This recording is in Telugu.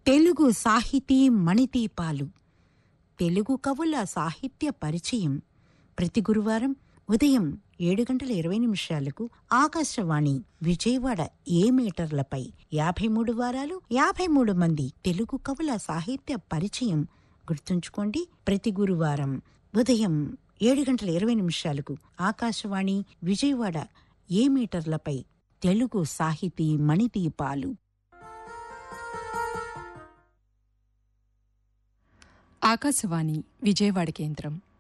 తెలుగు సాహితీ మణిదీపాలు. తెలుగు కవుల సాహిత్య పరిచయం ప్రతి గురువారం ఉదయం 7:20 ఆకాశవాణి విజయవాడ మీటర్లపై 53 వారాలు 53 మంది తెలుగు కవుల సాహిత్య పరిచయం. గుర్తుంచుకోండి, ప్రతి గురువారం ఉదయం 7:20 ఆకాశవాణి విజయవాడ మీటర్లపై తెలుగు సాహితీ మణిదీపాలు. ఆకాశవాణి విజయవాడ కేంద్రం.